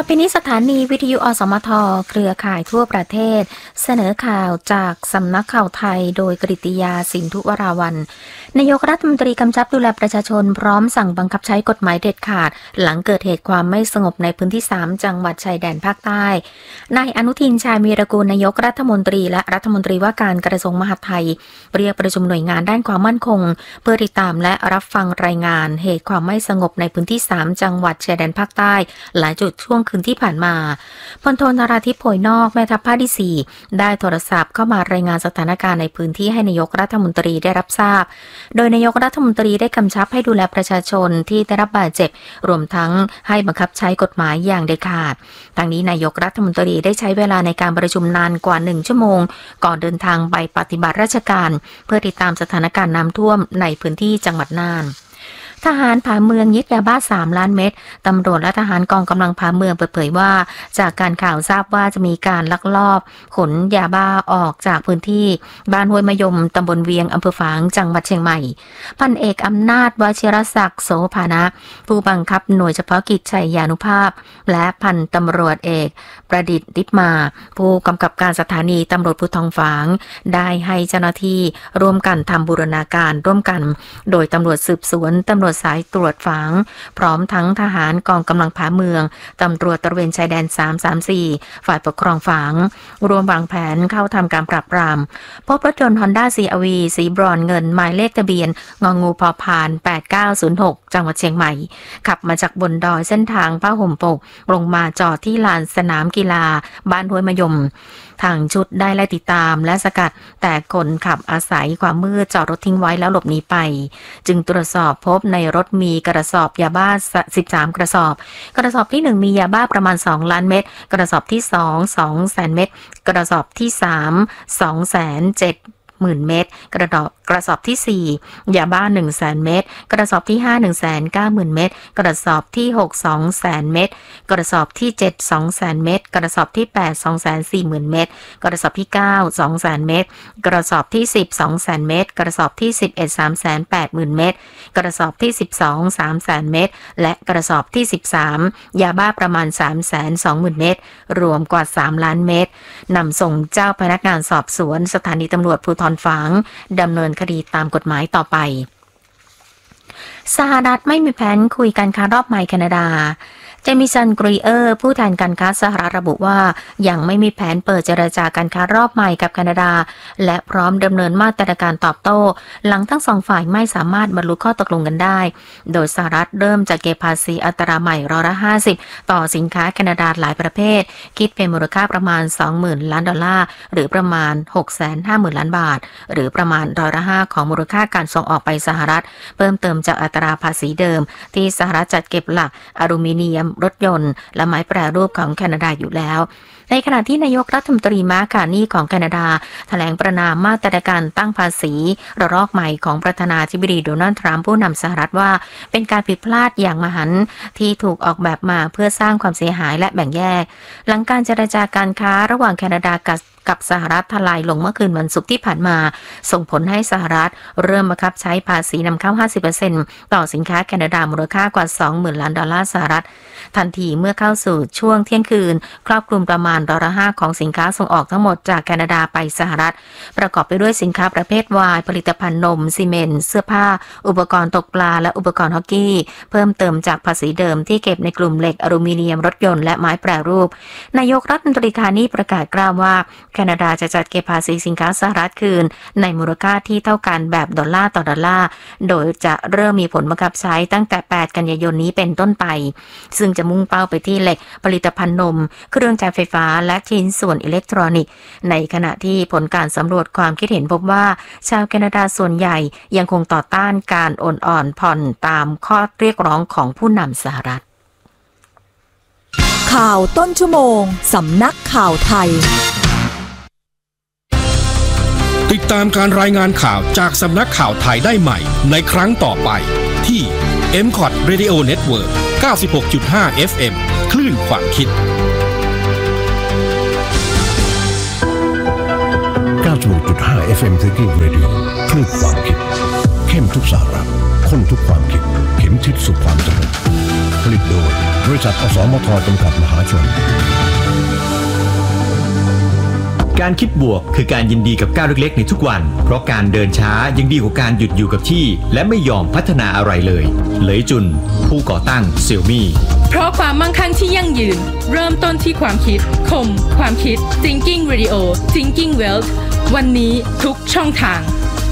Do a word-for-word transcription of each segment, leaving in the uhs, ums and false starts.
ไปนี้สถานีวิทยุอสมทเครือข่ายทั่วประเทศเสนอข่าวจากสำนักข่าวไทยโดยกฤติยาสินธุวราวัลย์นายกรัฐมนตรีกำชับดูแลประชาชนพร้อมสั่งบังคับใช้กฎหมายเด็ดขาดหลังเกิดเหตุความไม่สงบในพื้นที่สามจังหวัดชายแดนภาคใต้นายอนุทินชาญวีรกูลนายกรัฐมนตรีและรัฐมนตรีว่าการกระทรวงมหาดไทยเรียกประชุมหน่วยงานด้านความมั่นคงเพื่อติดตามและรับฟังรายงานเหตุความไม่สงบในพื้นที่สามจังหวัดชายแดนภาคใต้หลายจุดช่วงคืนที่ผ่านมาพลโทนราธิปโผยนอกแม่ทัพภาคที่สี่ได้โทรศัพท์เข้ามารายงานสถานการณ์ในพื้นที่ให้นายกรัฐมนตรีได้รับทราบโดยนายกรัฐมนตรีได้กำชับให้ดูแลประชาชนที่ได้รับบาดเจ็บรวมทั้งให้บังคับใช้กฎหมายอย่างเด็ดขาดทางนี้นายกรัฐมนตรีได้ใช้เวลาในการประชุมนานกว่าหนึ่งชั่วโมงก่อนเดินทางไปปฏิบัติราชการเพื่อติดตามสถานการณ์น้ำท่วมในพื้นที่จังหวัดน่านทหารผาเมืองยึดยาบ้าสามล้านเม็ดตำรวจและทหารกองกำลังผาเมืองเปิดเผยว่าจากการข่าวทราบว่าจะมีการลักลอบขนยาบ้าออกจากพื้นที่บ้านห้วยมะยมตำบลเวียงอำเภอฝางจังหวัดเชียงใหม่พันเอกอำนาจวชิรศักดิ์โสภานะผู้บังคับหน่วยเฉพาะกิจชัยยานุภาพและพันตำรวจเอกประดิษฐ์ดิบมาผู้กำกับการสถานีตำรวจภูธรฝางได้ให้เจ้าหน้าที่ร่วมกันทำบูรณาการร่วมกันโดยตำรวจสืบสวนตำรวจสายตรวจฝางพร้อมทั้งทหารกองกำลังผาเมืองตำรวจตระเวนชายแดนสามสามสี่ฝ่ายปกครองฝางรวมวางแผนเข้าทำการปราบปรามพบรถยนต์ Honda ซี อาร์ วี สีบรอนซ์เงินหมายเลขทะเบียนงองูพอพานแปดเก้าศูนย์หกจังหวัดเชียงใหม่ขับมาจากบนดอยเส้นทางผ้าห่มปกลงมาจอดที่ลานสนามกีฬาบ้านห้วยมะยมทางชุดได้ไล่ติดตามและสกัดแต่คนขับอาศัยความมืดจอดรถทิ้งไว้แล้วหลบหนีไปจึงตรวจสอบพบในรถมีกระสอบยาบ้าสิบสามกระสอบกระสอบที่หนึ่งมียาบ้าประมาณสองล้านเม็ดกระสอบที่สอง สองแสนเม็ดกระสอบที่สาม สองแสนเจ็ดหมื่นเม็ดกระดอกกระสอบที่สี่ยาบ้าหนึ่งแสนเม็ดกระสอบที่ห้า หนึ่งแสนเก้าหมื่นเม็ดกระสอบที่หก สองแสนเม็ดกระสอบที่เจ็ด สองแสนเม็ดกระสอบที่แปด สองแสนสี่หมื่นเม็ดกระสอบที่เก้า สองแสนเม็ดกระสอบที่สิบ สองแสนเม็ดกระสอบที่สิบเอ็ด สามแสนแปดหมื่นเม็ดกระสอบที่สิบสอง สามแสนเม็ดและกระสอบที่สิบสามยาบ้าประมาณ สามแสนสองหมื่นเม็ดรวมกว่าสามล้านเม็ดนำส่งเจ้าพนักงานสอบสวนสถานีตำรวจภูธรฝางดำเนินคดีตามกฎหมายต่อไปสหรัฐไม่มีแผนคุยการค้ารอบใหม่แคนาดาเจมิสันกรีเออร์ผู้แทนการค้าสหรัฐระบุว่ายังไม่มีแผนเปิดเจรจาการค้ารอบใหม่กับแคนาดาและพร้อมดำเนินมาตรการตอบโต้หลังทั้งสองฝ่ายไม่สามารถบรรลุข้อตกลงกันได้โดยสหรัฐเริ่มจะเก็บภาษีอัตราใหม่ร้อยละห้าสิบต่อสินค้าแคนาดาหลายประเภทคิดเป็นมูลค่าประมาณ สองหมื่น ล้านดอลลาร์หรือประมาณ หกแสนห้าหมื่น ล้านบาทหรือประมาณร้อยละห้าของมูลค่าการส่งออกไปสหรัฐเพิ่มเติมจากอัตราภาษีเดิมที่สหรัฐจัดเก็บหลักอลูมิเนียมรถยนต์และไม้แปรรูปของแคนาดาอยู่แล้วในขณะที่นายกรัฐมนตรีมาร์ค คาร์นีของแคนาดาแถลงประณามมาตรการตั้งภาษีระลอกใหม่ของประธานาธิบดีโดนัลด์ทรัมป์ผู้นำสหรัฐว่าเป็นการผิดพลาดอย่างมหันต์ที่ถูกออกแบบมาเพื่อสร้างความเสียหายและแบ่งแยกหลังการเจรจาการค้าระหว่างแคนาดากับกับสหรัฐทลายลงเมื่อคืนวันศุกร์ที่ผ่านมาส่งผลให้สหรัฐเริ่มบังคับใช้ภาษีนำเข้า ห้าสิบเปอร์เซ็นต์ ต่อสินค้าแคนาดามูลค่ากว่า สองหมื่น ล้านดอลลาร์สหรัฐทันทีเมื่อเข้าสู่ช่วงเที่ยงคืนครอบคลุมประมาณร้อยละห้าของสินค้าส่งออกทั้งหมดจากแคนาดาไปสหรัฐประกอบไปด้วยสินค้าประเภทไวน์ผลิตภัณฑ์นมซีเมนต์เสื้อผ้าอุปกรณ์ตกปลาและอุปกรณ์ฮอกกี้เพิ่มเติมจากภาษีเดิมที่เก็บในกลุ่มเหล็กอลูมิเนียมรถยนต์และไม้แปรรูปนายกรัฐมนตรีคาร์นีประกาศกล่าวว่าแคนาดาจะจัดเก็บภาษีสินค้าสหรัฐคืนในมูลค่าที่เท่ากันแบบดอลลาร์ต่อดอลลาร์โดยจะเริ่มมีผลบังคับใช้ตั้งแต่แปดกันยายนนี้เป็นต้นไปซึ่งจะมุ่งเป้าไปที่เหล็กผลิตภัณฑ์นมเครื่องจักรไฟฟ้าและชิ้นส่วนอิเล็กทรอนิกส์ในขณะที่ผลการสำรวจความคิดเห็นพบว่าชาวแคนาดาส่วนใหญ่ยังคงต่อต้านการโอนอ่อนผ่อนตามข้อเรียกร้องของผู้นำสหรัฐข่าวต้นชั่วโมงสำนักข่าวไทยติดตามการรายงานข่าวจากสำนักข่าวไทยได้ใหม่ในครั้งต่อไปที่ เอ็ม คอท Radio Network เก้าสิบหกจุดห้า เอฟ เอ็ม คลื่นความคิดเก้าสิบหกจุดห้า เอฟ เอ็ม Thinking Radio คลื่นความคิดเข้มทุกสาระข้นทุกความคิดเข็มทิศสู่ความสงบผลิตโดยบริษัทอสมทจำกัดมหาชนการคิดบวกคือการยินดีกับก้าวเล็กๆในทุกวันเพราะการเดินช้ายังดีกว่าการหยุดอยู่กับที่และไม่ยอมพัฒนาอะไรเลยเหลยจุนผู้ก่อตั้ง Xiaomi เพราะความมั่งคั่งที่ยั่งยืนเริ่มต้นที่ความคิดคมความคิด Thinking Radio Thinking Wealth วันนี้ทุกช่องทาง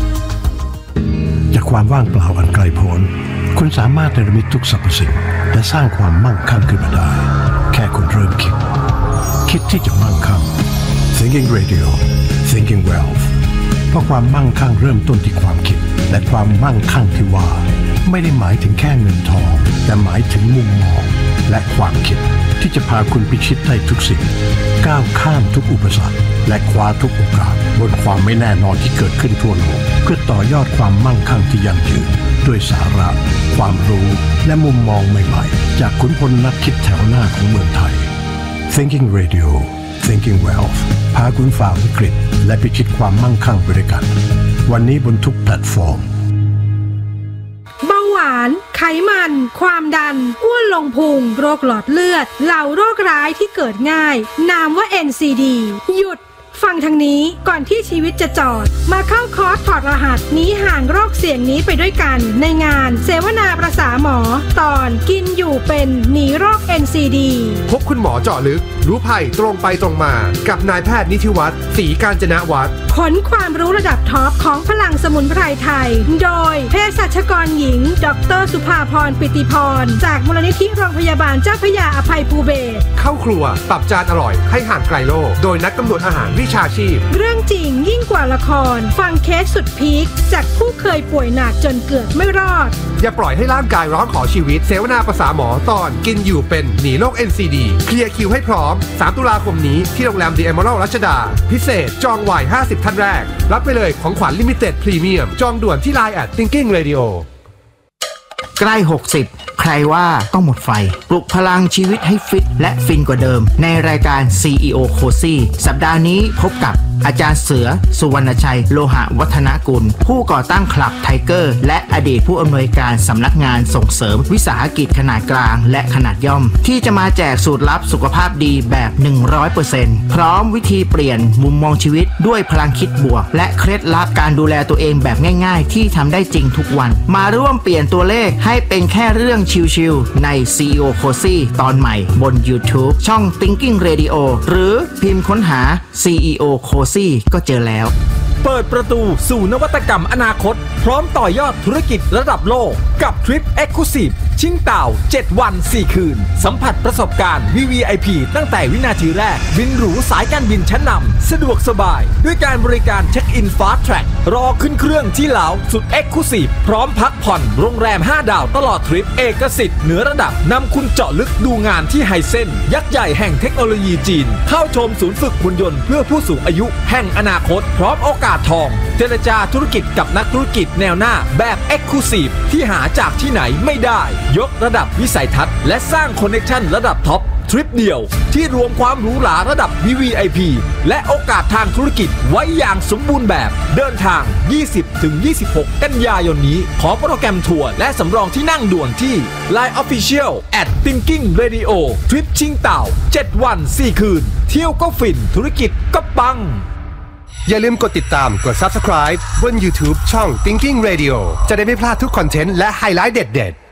จากความว่างเปล่าอันไกลโพ้นคุณสามารถเนรมิตทุกสรรพสิ่งและสร้างความมั่งคั่งขึ้นมาได้แค่คุณเริ่มคิดคิดที่จะมั่งคั่ง Thinking Radio Thinking Wealth เพราะความมั่งคั่งเริ่มต้นที่ความคิดและความมั่งคั่งที่ว่าไม่ได้หมายถึงแค่เงินทองแต่หมายถึงมุมมองและความคิดที่จะพาคุณพิชิตได้ทุกสิ่งก้าวข้ามทุกอุปสรรคและคว้าทุกโอกาสบนความไม่แน่นอนที่เกิดขึ้นทั่วโลกเพื่อต่อยอดความมั่งคั่งที่ยั่งยืนด้วยสาระความรู้และมุมมองใหม่ๆจากขุนพลนักคิดแถวหน้าของเมืองไทย Thinking Radio Thinking Wealth พาคุณฝ่าวิกฤตและพิชิตความมั่งคั่งไปด้วยกันวันนี้บนทุกแพลตฟอร์มเบาหวานไขมันความดันอ้วนลงพุงโรคหลอดเลือดเหล่าโรคร้ายที่เกิดง่ายนามว่า เอ็น ซี ดี หยุดฟังทางนี้ก่อนที่ชีวิตจะจอดมาเข้าคอร์สถอดรหัสหนีห่างโรคเสี่ยงนี้ไปด้วยกันในงานเสวนาประสาหมอตอนกินอยู่เป็นหนีโรค เอ็น ซี ดีพบคุณหมอเจาะลึกรู้ภัยตรงไปตรงมากับนายแพทย์นิธิวัฒน์ศรีกาญจนวัฒน์ขนความรู้ระดับท็อปของพลังสมุนไพรไทยโดยเภสัชกรหญิงดร.สุภาพรปิติพรจากมูลนิธิโรงพยาบาลเจ้าพระยาอภัยภูเบศรเข้าครัวปรับจานอร่อยให้ห่างไกลโรคโดยนักกำหนดอาหารวิชาชีพเรื่องจริงยิ่งกว่าละครฟังเคสสุดพีคจากผู้เคยป่วยหนักจนเกือบไม่รอดอย่าปล่อยให้ร่างกายร้องขอชีวิตเสวนาประสาหมอตอนกินอยู่เป็นหนีโรค เอ็น ซี ดี เคลียร์คิวให้พร้อมสามตุลาคมนี้ที่โรงแรม The Emerald รัชดาพิเศษจองไวห้าสิบท่านแรกรับไปเลยของขวัญลิมิเต็ดพรีเมียมจองด่วนที่ ไลน์ แอท Thinking Radio ใกล้หกสิบใครว่าต้องหมดไฟปลุกพลังชีวิตให้ฟิตและฟินกว่าเดิมในรายการ ซี อี โอ Cozy สัปดาห์นี้พบกับอาจารย์เสือสุวรรณชัยโลหะวัฒนกุลผู้ก่อตั้งคลับไทเกอร์และอดีตผู้อำนวยการสำนักงานส่งเสริมวิสาหกิจขนาดกลางและขนาดย่อมที่จะมาแจกสูตรลับสุขภาพดีแบบ หนึ่งร้อยเปอร์เซ็นต์ พร้อมวิธีเปลี่ยนมุมมองชีวิตด้วยพลังคิดบวกและเคล็ดลับการดูแลตัวเองแบบง่ายๆที่ทำได้จริงทุกวันมาร่วมเปลี่ยนตัวเลขให้เป็นแค่เรื่องชิลๆใน ซี อี โอ Cozy ตอนใหม่บน YouTube ช่อง Thinking Radio หรือพิมพ์ค้นหา ซี อี โอ Cozy ก็เจอแล้วเปิดประตูสู่นวัตกรรมอนาคตพร้อมต่อยอดธุรกิจระดับโลกกับทริป Exclusive ชิงเต่าเจ็ดวันสี่คืนสัมผัสประสบการณ์ วี วี ไอ พี ตั้งแต่วินาทีแรกบินหรูสายการบินชั้นนำสะดวกสบายด้วยการบริการเช็คอิน Fast Track รอขึ้นเครื่องที่ลาวสุด Exclusive พร้อมพักผ่อนโรงแรมห้าดาวตลอดทริปเอกสิทธิ์เหนือระดับนำคุณเจาะลึกดูงานที่ไฮเซ็นยักษ์ใหญ่แห่งเทคโนโลยีจีนเข้าชมศูนย์ฝึกหุ่นยนต์เพื่อผู้สูงอายุแห่งอนาคตพร้อมโอกาสทองเจรจาธุรกิจกับนักธุรกิจแนวหน้าแบบ Exclusive ที่หาจากที่ไหนไม่ได้ยกระดับวิสัยทัศน์และสร้างคอนเนคชั่นระดับท็อปทริปเดียวที่รวมความหรูหราระดับ วี วี ไอ พี และโอกาสทางธุรกิจไว้อย่างสมบูรณ์แบบเดินทาง ยี่สิบถึงยี่สิบหก กันยายนนี้ขอโปรแกรมทัวร์และสำรองที่นั่งด่วนที่ ไลน์ Official แอท Thinking Radio ทริปชิงเต่าเจ็ดวันสี่คืนเที่ยวก็ฟินธุรกิจก็ปังอย่าลืมกดติดตามกด Subscribe บน YouTube ช่อง Thinking Radio จะได้ไม่พลาดทุกคอนเทนต์และไฮไลท์เด็ด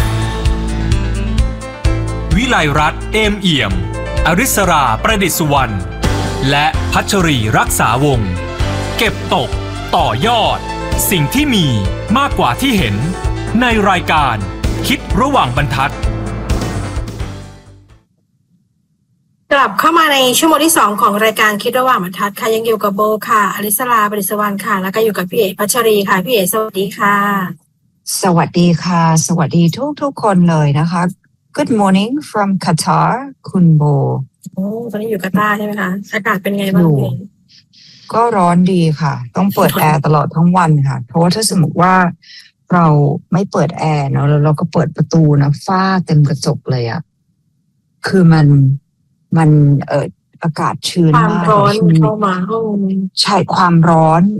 ๆวิไลรัตน์เอมเอี่ยมอริศราประดิษฐ์สุวรรณและพัชรีรักษาวงศ์เก็บตกต่อยอดสิ่งที่มีมากกว่าที่เห็นในรายการคิดระหว่างบรรทัดกลับเข้ามาในชั่วโมงที่สองของรายการคิดระหว่างบรรทัดค่ะยังอยู่กับโบค่ะอริศราประดิษฐ์สุวรรณค่ะแล้วก็อยู่กับพี่เอ๋พัชรีค่ะพี่เอ๋สวัสดีค่ะสวัสดีค่ะสวัสดีทุกทุกคนเลยนะคะ Good morning from Qatar คุณโบโอ้ตอนนี้อยู่กาตาร์ใช่ไหมคะอากาศเป็นไงบ้างพี่ก็ร้อนดีค่ะต้องเปิดแอร์ตลอดทั้งวันค่ะเพราะว่าถ้าสมมติว่าเราไม่เปิดแอร์เนาะแล้วเราก็เปิดประตูนะฝ้าเต็มกระจกเลยอ่ะคือมันมันเอ่ออากาศชื้นมากความร้อนเข้ามาห้องใช่ความร้อน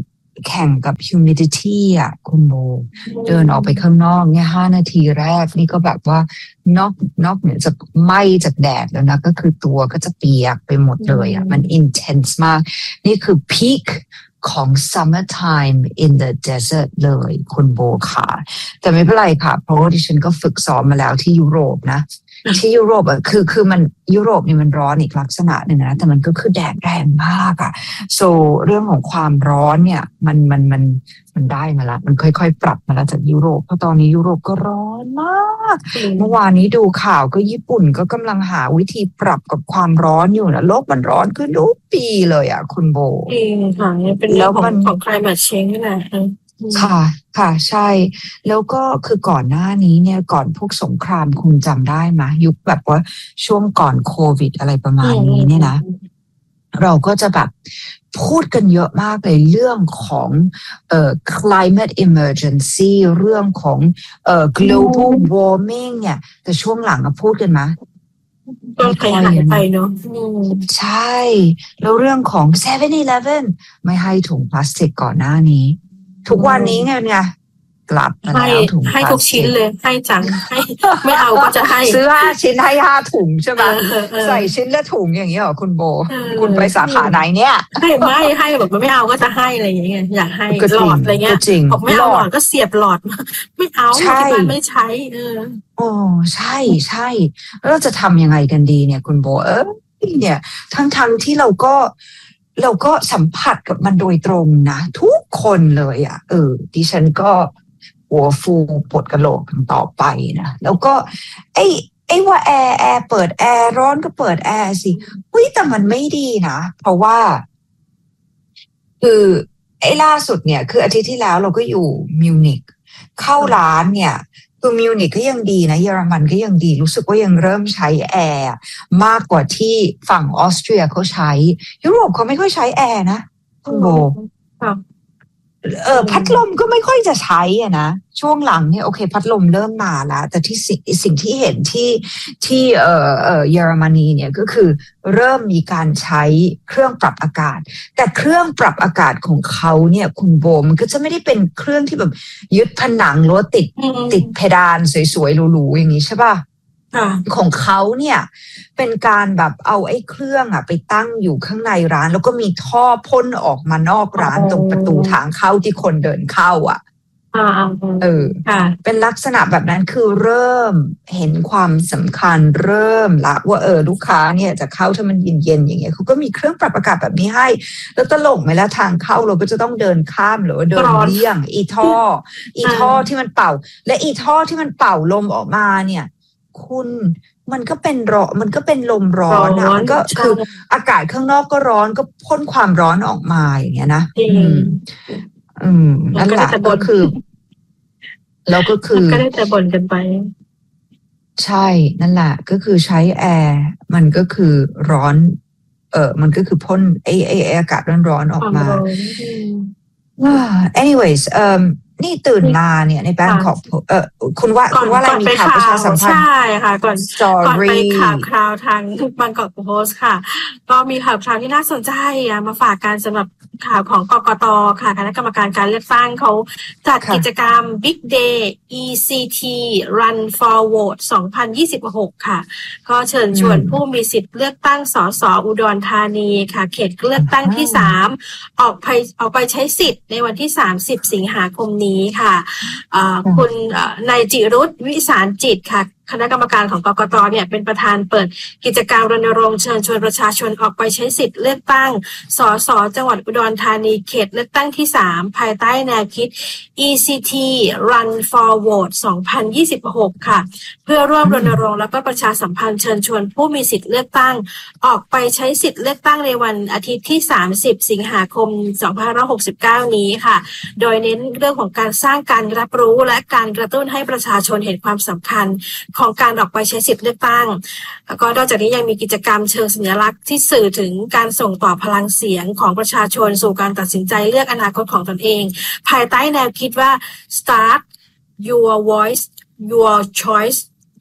แข่งกับ humidity อ่ะคุณโบเดินออกไปข้างนอกเนี่ยห้านาทีแรกนี่ก็แบบว่านอกนอกเนี่ยจะไหม้จากแดดแล้วนะก็คือตัวก็จะเปียกไปหมดเลยอ่ะมัน intense มากนี่คือ peak ของ summertime in the desert เลยคุณโบค่ะแต่ไม่เป็นไรค่ะเพราะว่าดิฉันก็ฝึกซ้อมมาแล้วที่ยุโรปนะที่ยุโรปอ่ะคือคือมันยุโรปนี่มันร้อนอีกลักษณะหนึ่งนะแต่มันก็คือแดดแรงมากอ่ะ so เรื่องของความร้อนเนี่ยมันมันมันมันได้มาละมันค่อยๆปรับมาแล้วจากยุโรปเพราะตอนนี้ยุโรปก็ร้อนมากเมื่อวานนี้ดูข่าวก็ญี่ปุ่นก็กำลังหาวิธีปรับกับความร้อนอยู่นะโลกมันร้อนขึ้นทุกปีเลยอ่ะคุณโบจริงค่ะเป็นเรื่องของของ climate change นี่แหละค่ะค่ะใช่แล้วก็คือก่อนหน้านี้เนี่ยก่อนพวกสงครามคุณจำได้ไหมยุคแบบว่าช่วงก่อนโควิดอะไรประมาณนี้เนี่ยนะเราก็จะแบบพูดกันเยอะมากเลยเรื่องของเอ่อ climate emergency เรื่องของเอ่อ global warming เนี่ยแต่ช่วงหลังก็พูดกันไหมก็หายไปเนาะใช่แล้วเรื่องของ เซเว่น อีเลฟเว่น ไม่ให้ถุงพลาสติกก่อนหน้านี้ทุกวันนี้ไงไงกลับมาแล้วถุงให้ทุกชิ้นเลยให้จังให้ไม่เอาก็จะให้ซื้อห้าชิ้นให้ห้าถุงใช่ไหมใส่ชิ้นละถุงอย่างนี้เหรอคุณโบคุณไปสาขาไหนเนี่ยให้ไม่ให้แบบไม่เอาก็จะให้อะไรอย่างเงี้ยอยากให้หลอดอะไรเงี้ยบอกไม่เอาหลอดก็เสียบหลอดไม่เอาที่บ้านไม่ใช้เออโอ้ใช่ใช่แล้วเราจะทำยังไงกันดีเนี่ยคุณโบเออเนี่ยทั้งทั้งที่เราก็เราก็สัมผัสกับมันโดยตรงนะทุกคนเลยอ่ะเออดิฉันก็หัวฟูปวดกระโหลกต่อไปนะแล้วก็ไอ้ไอ้ว่าแอร์แอร์เปิดแอร์ร้อนก็เปิดแอร์สิเฮ้ยแต่มันไม่ดีนะเพราะว่าคือไอ้ล่าสุดเนี่ยคืออาทิตย์ที่แล้วเราก็อยู่มิวนิกเข้าร้านเนี่ยคือมิวนิกก็ยังดีนะเยอรมันก็ยังดีรู้สึกว่ายังเริ่มใช้แอร์มากกว่าที่ฝั่งออสเตรียเขาใช้ยุโรปเขาไม่ค่อยใช้แอร์นะคุณโบเออพัดลมก็ไม่ค่อยจะใช้อ่ะนะช่วงหลังเนี่ยโอเคพัดลมเริ่มมาแล้วแต่ที่สิ่งสิ่งที่เห็นที่ที่เอ่อเอ่อเยอรมนีเนี่ยก็คือเริ่มมีการใช้เครื่องปรับอากาศแต่เครื่องปรับอากาศของเขาเนี่ยคุณโบมันก็จะไม่ได้เป็นเครื่องที่แบบยึดผนังหรือติดติดเพดานสวยๆหรูๆอย่างนี้ใช่ป่ะของเขาเนี่ยเป็นการแบบเอาไอ้เครื่องอะไปตั้งอยู่ข้างในร้านแล้วก็มีท่อพ่นออกมานอกร้านตรงประตูทางเข้าที่คนเดินเข้าอ่ะเออเป็นลักษณะแบบนั้นคือเริ่มเห็นความสำคัญเริ่มละว่าเออลูกค้าเนี่ยจะเข้าถ้ามันเย็นๆอย่างเงี้ยเขาก็มีเครื่องปรับอากาศแบบนี้ให้แล้วตลกไหมล่ะทางเข้าเราก็จะต้องเดินข้ามหรือว่าเดินเลี่ยงอีท่ออีท่อที่มันเป่าและอีท่อที่มันเป่าลมออกมาเนี่ยคุณมันก็เป็นร้อนมันก็เป็นลมร้อนนะมันก็คืออากาศข้างนอกก็ร้อนก็พ่นความร้อนออกมาอย่างเงี้ยนะอืมอืมนั่นแหละก็คือแล้วก็คือก็ได้แต่บ่นกันไปใช่นั่นแหละก็คือใช้แอร์มันก็คือร้อนเออมันก็คือพ่นไอไออากาศร้อนๆออกมาว่า anyways เอ่อนี่ตื่นมาเนี่ยในแบงคอกเออคุณว่าคุณว่าอะไรมีข่าวประชาสัมพันธ์ใช่ค่ะก่อนก่อนไปข่าวคราวทางบางกอกโพสต์ค่ะก็มีข่าวคราวที่น่าสนใจมาฝากกันสำหรับข่าวของกกต.ค่ะคณะกรรมการการเลือกตั้งเขาจัดกิจกรรม Big Day อี ซี ที Run for Vote สองพันยี่สิบหกค่ะก็เชิญชวนผู้มีสิทธิ์เลือกตั้งสสอุดรธานีค่ะเขตเลือกตั้งที่สามออกไปออกไปใช้สิทธิ์ในวันที่สามสิบสิงหาคมนี้ค่ะคุณนายจิรุตวิสารจิตค่ะคณะกรรมการของกกต.เนี่ยเป็นประธานเปิดกิจกรรมรณรงค์เชิญชวนประชาชนออกไปใช้สิทธิ์เลือกตั้งสสจังหวัดอุดรธานีเขตเลือกตั้งที่สามภายใต้แนวคิด อี ซี ที Run for Vote สองพันยี่สิบหกค่ะเพื่อร่วมรณรงค์แล้วก็ประชาสัมพันธ์เชิญชวนผู้มีสิทธิ์เลือกตั้งออกไปใช้สิทธิ์เลือกตั้งในวันอาทิตย์ที่สามสิบสิงหาคมสองพันห้าร้อยหกสิบเก้านี้ค่ะโดยเน้นเรื่องของการสร้างการรับรู้และการกระตุ้นให้ประชาชนเห็นความสำคัญของการออกไปใช้สิทธิ์เลือกตั้งแล้วก็นอกจากนี้ยังมีกิจกรรมเชิงสัญลักษณ์ที่สื่อถึงการส่งต่อพลังเสียงของประชาชนสู่การตัดสินใจเลือกอนาคตของตนเองภายใต้แนวคิดว่า start your voice your choice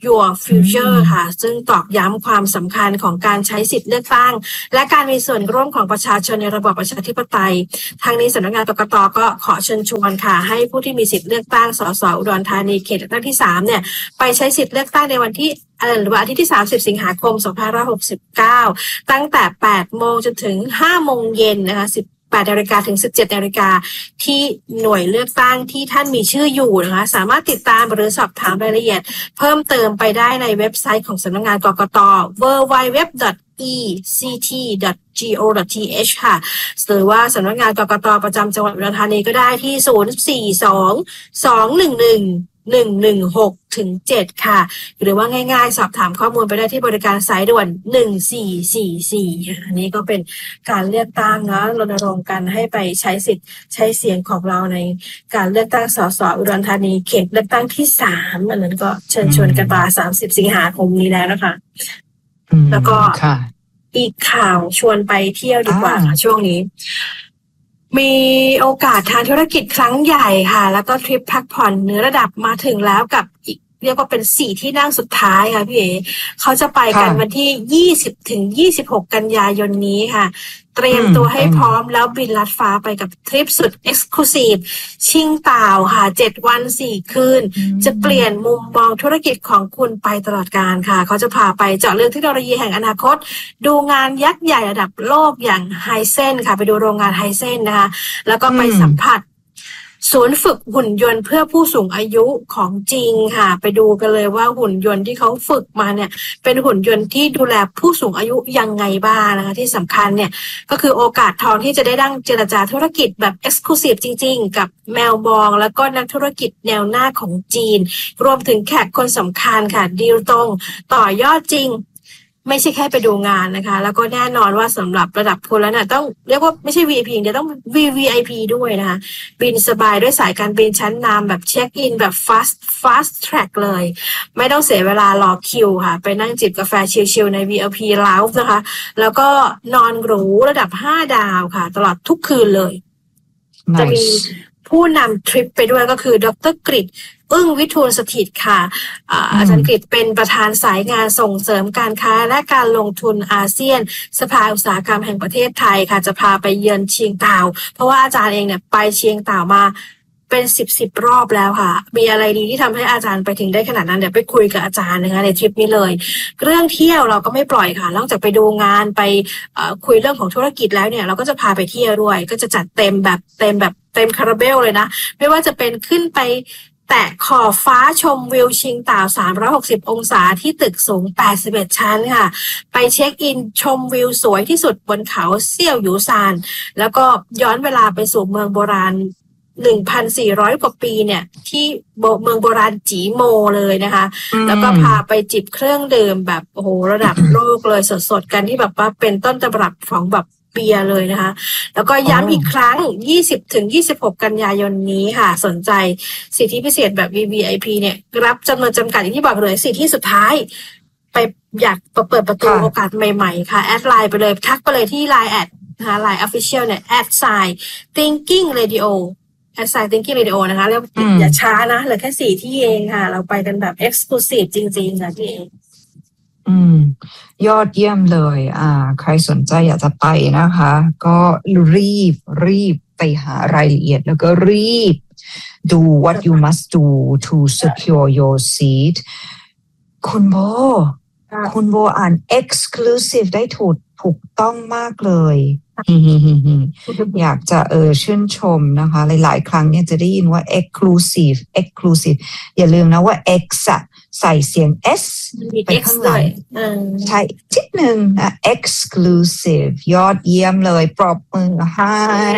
Your Future ค่ะซึ่งตอกย้ำความสำคัญของการใช้สิทธิเลือกตั้งและการมีส่วนร่วมของประชาชนในระบอบประชาธิปไตยทางนี้สำนักงานกกต.ก็ขอเชิญชวนค่ะให้ผู้ที่มีสิทธิเลือกตั้งสสอุดรธานีเขตเลือกตั้งที่สามเนี่ยไปใช้สิทธิเลือกตั้งในวันที่หรือว่าอาทิตย์ที่สามสิบสิงหาคมสองพันห้าร้อยหกสิบเก้าตั้งแต่แปดโมงจนถึงห้าโมงเย็นนะคะแปดนาฬิกาถึงสิบเจ็ดนาฬิกาที่หน่วยเลือกตั้งที่ท่านมีชื่ออยู่นะคะสามารถติดตามหรือสอบถามรายละเอียดเพิ่มเติมไปได้ในเว็บไซต์ของสำนักงานกกต ดับเบิลยู ดับเบิลยู ดับเบิลยู ดอท อี ซี ที ดอท จี โอ ดอท ที เอช ค่ะหรือว่าสำนักงานกกตประจำจังหวัดอุดรธานีก็ได้ที่ศูนย์ สี่ สอง สอง หนึ่ง หนึ่ง หนึ่ง หนึ่ง หก ถึง เจ็ดค่ะหรือว่าง่ายๆสอบถามข้อมูลไปได้ที่บริการสายด่วนหนึ่ง สี่ สี่ สี่อันนี้ก็เป็นการเลือกตั้งนะรณรงค์กันให้ไปใช้สิทธิ์ใช้เสียงของเราในการเลือกตั้งสสอุดรธานีเขตเลือกตั้งที่สามอันนั้นก็เชิญชวนกันมาสามสิบสิงหาคมนี้แล้วนะคะแล้วก็อีกข่าวชวนไปเที่ยวดีกว่าช่วงนี้มีโอกาสทางธุรกิจครั้งใหญ่ค่ะแล้วก็ทริปพักผ่อนเหนือระดับมาถึงแล้วกับอีกเรียกว่าเป็นสี่ที่นั่งสุดท้ายค่ะพี่เอ๋เขาจะไปกันวันที่ยี่สิบถึงยี่สิบหกกันยายนนี้ค่ะเตรียมตัวให้พร้อมแล้วบินลัดฟ้าไปกับทริปสุดเอ็กซ์คลูซีฟชิงเต่าค่ะเจ็ดวันสี่คืนจะเปลี่ยนมุมมองธุรกิจของคุณไปตลอดกาลค่ะเขาจะพาไปเจาะลึกเทคโนโลยีแห่งอนาคตดูงานยักษ์ใหญ่ระดับโลกอย่างไฮเซนค่ะไปดูโรงงานไฮเซนนะคะแล้วก็ไปสัมผัสศูนย์ฝึกหุ่นยนต์เพื่อผู้สูงอายุของจริงค่ะไปดูกันเลยว่าหุ่นยนต์ที่เขาฝึกมาเนี่ยเป็นหุ่นยนต์ที่ดูแลผู้สูงอายุยังไงบ้างนะคะที่สำคัญเนี่ยก็คือโอกาสทองที่จะได้ดั้งเจรจาธุรกิจแบบเอ็กซ์คลูซีฟจริงๆกับแมวมองแล้วก็นักธุรกิจแนวหน้าของจีนรวมถึงแขกคนสำคัญค่ะดีลตรงต่อยอดจริงไม่ใช่แค่ไปดูงานนะคะแล้วก็แน่นอนว่าสำหรับระดับคุณแล้วเนี่ยต้องเรียกว่าไม่ใช่ วี ไอ พี เดี๋ยวต้อง วี วี ไอ พี ด้วยนะคะบินสบายด้วยสายการบินชั้นนำแบบเช็คอินแบบ fast fast track เลยไม่ต้องเสียเวลารอคิวค่ะไปนั่งจิบกาแฟชิลๆใน วี ไอ พี Lounge นะคะแล้วก็นอนหรูระดับห้าดาวค่ะตลอดทุกคืนเลย nice. จะมีผู้นำทริปไปด้วยก็คือดร.กฤษอึ้งวิทูลสถิตค่ะอาจารย์กฤษเป็นประธานสายงานส่งเสริมการค้าและการลงทุนอาเซียนสภาอุตสาหกรรมแห่งประเทศไทยค่ะจะพาไปเยือนเชียงดาวเพราะว่าอาจารย์เองเนี่ยไปเชียงดาวมาเป็นสิบสิบรอบแล้วค่ะมีอะไรดีที่ทำให้อาจารย์ไปถึงได้ขนาดนั้นเดี๋ยวไปคุยกับอาจารย์นะคะในทริปนี้เลยเรื่องเที่ยวเราก็ไม่ปล่อยค่ะนอกจากไปดูงานไปคุยเรื่องของธุรกิจแล้วเนี่ยเราก็จะพาไปเที่ยวด้วยก็จะจัดเต็มแบบเต็มแบบเต็มคาราเบลเลยนะไม่ว่าจะเป็นขึ้นไปแตะขอบฟ้าชมวิวชิงต่าวสามร้อยหกสิบองศาที่ตึกสูงแปดสิบเอ็ดชั้นค่ะไปเช็คอินชมวิวสวยที่สุดบนเขาเซี่ยวหยูซานแล้วก็ย้อนเวลาไปสู่เมืองโบราณ หนึ่งพันสี่ร้อย กว่าปีเนี่ยที่เมืองโบราณจีโมเลยนะคะแล้วก็พาไปจิบเครื่องดื่มแบบโอ้โหระดับโลกเลยสดๆกันที่แบบว่าเป็นต้นตำรับของแบบเบียร์เลยนะคะแล้วก็ย้ำอีกครั้งยี่สิบถึงยี่สิบหกกันยายนนี้ค่ะสนใจสิทธิพิเศษแบบ วี วี ไอ พี เนี่ยรับจำนวนจำกัดอย่างที่บอกเลยสิทธิสุดท้ายไปอยากเปิดประตูโอกาสใหม่ๆค่ะแอดไลน์ไปเลยทักไปเลยที่ ไลน์ แอดนะคะ ไลน์ Official เนี่ย แอท ไซน์ Thinking Radio แอด ไซน์ Thinking Radio นะคะแล้วอย่าช้านะเหลือแค่สี่ที่เองค่ะเราไปกันแบบ Exclusive จริงๆค่ะพี่เองอืมยอดเยี่ยมเลยอ่าใครสนใจอยากจะไปนะคะก็รีบรีบไปหารายละเอียดแล้วก็รีบดู what you must do to secure your seat คุณโบคุณโบอ่าน exclusive ได้ถูกถูกต้องมากเลยอยากจะเออชื่นชมนะคะหลายๆครั้งเนี่ยจะได้ยินว่า exclusive exclusive อย่าลืมนะว่า x อะใส่เสียง s ไปข้างหลังใช่ทิดหนึ่งนะ exclusive ยอดเยี่ยมเลยปรบมือให้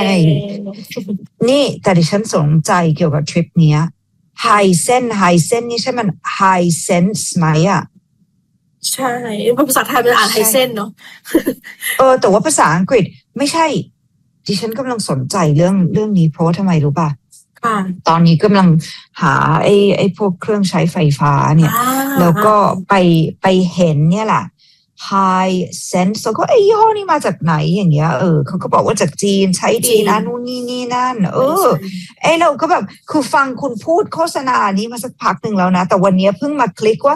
นี่แต่ดิฉันสนใจเกี่ยวกับทริปเนี้ย high sense high sense นี่ใช่มัน high sense ไหมอะใช่ภาษาไทยมันอ่านไฮเซนเนาะเออแต่ว่าภาษาอังกฤษไม่ใช่ดิฉันกำลังสนใจเรื่องเรื่องนี้เพราะทำไมรู้ป่ะตอนนี้กำลังหาไอ้ไอ้พวกเครื่องใช้ไฟฟ้าเนี่ยแล้วก็ไปไปเห็นเนี่ยแหละ High Sense แล้วก็ไอ้ยี่ห้อนี้มาจากไหนอย่างเงี้ยเออเขาก็บอกว่าจากจีนใช้ดีนะนู่นนี่นี่นั่นเออไอ้เราก็แบบคือฟังคุณพูดโฆษณานี้มาสักพักหนึ่งแล้วนะแต่วันนี้เพิ่งมาคลิกว่า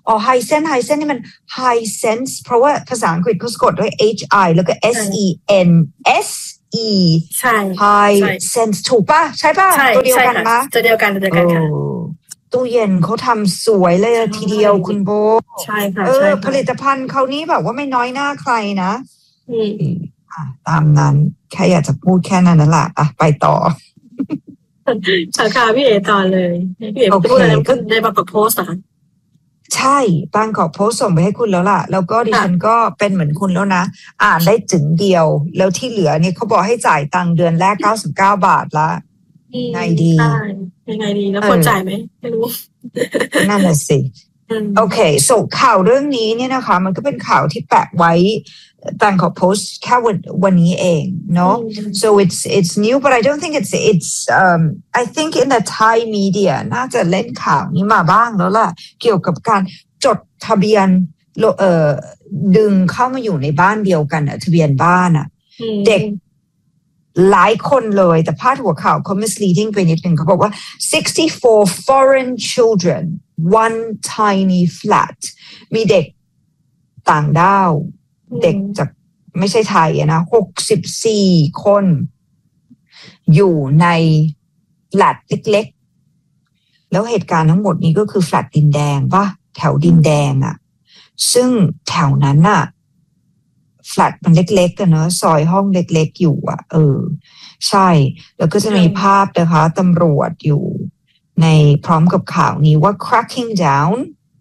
อ๋อ high sense high sense นี่มัน high sense เพราะว่าภาษาอังกฤษเขาสะกดด้วย h i แล้วก็ s e n s e ใช่ high sense ถูกป่ะใช่ป่ะตัวเดียวกันปะตัวเดียวกันตัวเดียวกันค่ะตู้เย็นเขาทำสวยเลยทีเดียวคุณโบใช่ค่ะเออผลิตภัณฑ์เขานี้แบบว่าไม่น้อยหน้าใครนะอืมตามนั้นแค่อยากจะพูดแค่นั้นนั่นแหละอ่ะไปต่อสาขาพี่เอต่อเลยพี่เอพูดอะไรในบางกอกโพสต์อ่ะใช่บางกอกโพสต์ส่งไปให้คุณแล้วล่ะแล้วก็ดิฉันก็เป็นเหมือนคุณแล้วนะอ่านได้จึงเดียวแล้วที่เหลือเนี่ยเขาบอกให้จ่ายตังค์เดือนแรกเก้าสิบเก้าบาทละไงดียังไงดีแล้วควรจ่ายไหมไม่รู้นั่นแหละสิโอเคส่งข่าวเรื่องนี้เนี่ยนะคะมันก็เป็นข่าวที่แปะไว้Bangkok Post แค่วันวันนี้เองเนาะ so it's it's new but I don't think it's it's um I think in the Thai media น่าจะเล่นข่าวนี้มาบ้างแล้วล่ะเกี่ยวกับการจดทะเบียนเอ่อดึงเข้ามาอยู่ในบ้านเดียวกันทะเบียนบ้านอ่ะเด็กหลายคนเลยแต่พาดหัวข่าวเขา misleading ไปนิดนึงเขาบอกว่าsixty-four foreign children one tiny flat มีเด็กต่างด้าวเด็กจากไม่ใช่ไทยนะหกสิบสี่คนอยู่ในแฟลตเล็กๆแล้วเหตุการณ์ทั้งหมดนี้ก็คือแฟลตดินแดงป่ะแถวดินแดงอ่ะซึ่งแถวนั้นน่ะแฟลตมันเล็กๆกันเนอะซอยห้องเล็กๆอยู่อ่ะเออใช่แล้วก็จะมีภาพนะคะตำรวจอยู่ในพร้อมกับข่าวนี้ว่า cracking down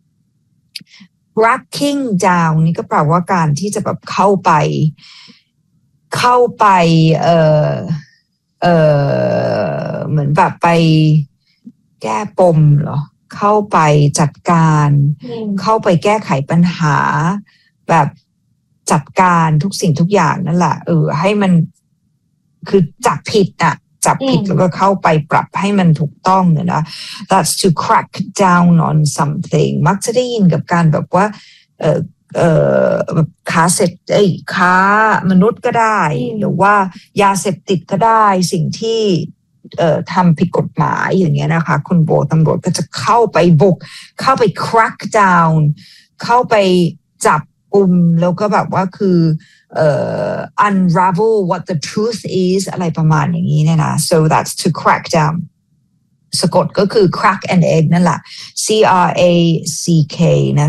cracking down นี่ก็แปลว่าการที่จะแบบเข้าไปเข้าไปเออเออเหมือนแบบไปแก้ปมเหรอเข้าไปจัดการเข้าไปแก้ไขปัญหาแบบจัดการทุกสิ่งทุกอย่างนั่นแหละเออให้มันคือจับผิดอะจับผิดแล้วก็เข้าไปปรับให้มันถูกต้องเนี่ยนะ that's to crack down on something มักจะได้ยินกับการแบบว่าเออเออแบบค้าเสพเอ้ยค้ามนุษย์ก็ได้หรือว่ายาเสพติดก็ได้สิ่งที่เอ่อทำผิดกฎหมายอย่างเงี้ยนะคะคุณโบตำรวจก็จะเข้าไปบุกเข้าไป crack down เข้าไปจับกุมแล้วก็แบบว่าคือเอ่อ unravel what the truth is อะไรประมาณอย่างนี้เนี่ยนะ so that's to crack down สะกดก็คือ crack and egg นั่นแหละ C R A C K นะ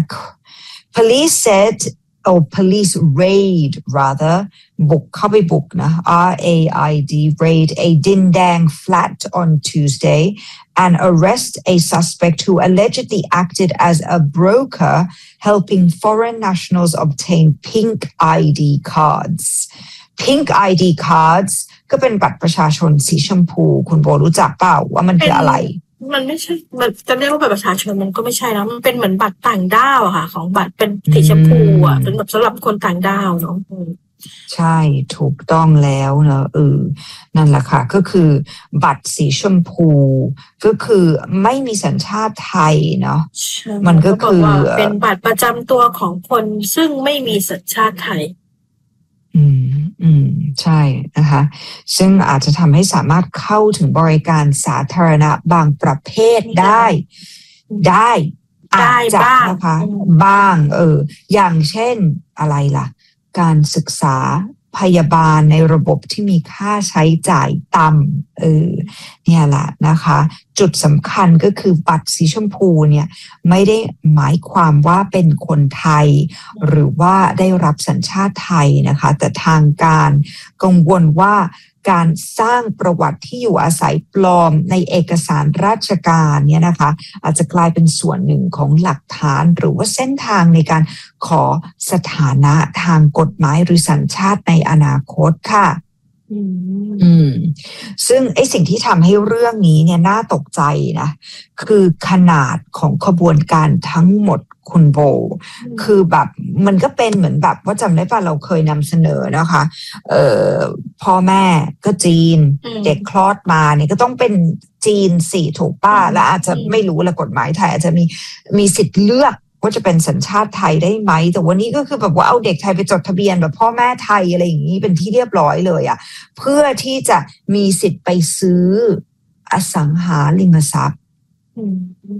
police said or police raid rather บุกเข้าไปบุกนะ R A I D raid a Dindang flat on Tuesday and arrest a suspect who allegedly acted as a broker helping foreign nationals obtain pink I D cards pink I D cards ก็เป็นบัตรประชาชนสีชมพูคุณโบรู้จักเปล่าว่ามันคืออะไรมันไม่ใช่มันจะเรียกว่าบัตรประชาชนมันก็ไม่ใช่แล้วมันเป็นเหมือนบัตรต่างด้าวอะค่ะของบัตรเป็นสีชมพูอะเป็นแบบสำหรับคนต่างด้าวเนาะใช่ถูกต้องแล้วเนอะเออนั่นแหละค่ะก็คือบัตรสีชมพูก็คือไม่มีสัญชาติไทยเนาะมันก็คือเป็นบัตรประจำตัวของคนซึ่งไม่มีสัญชาติไทยอืมอืมใช่นะคะซึ่งอาจจะทำให้สามารถเข้าถึงบริการสาธารณะบางประเภทได้ได้อาจจะนะคะบ้างเอออย่างเช่นอะไรล่ะการศึกษาพยาบาลในระบบที่มีค่าใช้จ่ายต่ำเออเนี่ยแหละนะคะจุดสำคัญก็คือบัตรสีชมพูเนี่ยไม่ได้หมายความว่าเป็นคนไทยหรือว่าได้รับสัญชาติไทยนะคะแต่ทางการกังวลว่าการสร้างประวัติที่อยู่อาศัยปลอมในเอกสารราชการเนี่ยนะคะอาจจะกลายเป็นส่วนหนึ่งของหลักฐานหรือว่าเส้นทางในการขอสถานะทางกฎหมายหรือสัญชาติในอนาคตค่ะอืมซึ่งไอ้สิ่งที่ทำให้เรื่องนี้เนี่ยน่าตกใจนะคือขนาดของขบวนการทั้งหมดคุณโบคือแบบมันก็เป็นเหมือนแบบว่าจำได้ป่ะเราเคยนำเสนอนะคะเอ่อพ่อแม่ก็จีนเด็กคลอดมาเนี่ยก็ต้องเป็นจีนสี่ถูกป่ะและอาจจะไม่รู้ละกฎหมายไทยอาจจะมีมีสิทธิ์เลือกว่าจะเป็นสัญชาติไทยได้ไหมแต่วันนี้ก็คือแบบว่าเอาเด็กไทยไปจดทะเบียนแบบพ่อแม่ไทยอะไรอย่างนี้เป็นที่เรียบร้อยเลยอ่ะเพื่อที่จะมีสิทธิ์ไปซื้ออสังหาริมทรัพย์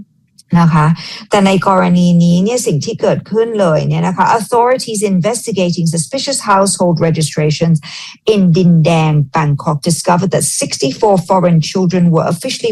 นะคะแต่ในกรณีนี้เนี่ยสิ่งที่เกิดขึ้นเลยเนี่ยนะคะ authorities investigating suspicious household registrations in Dindang, Bangkok discovered that sixty-four foreign children were officially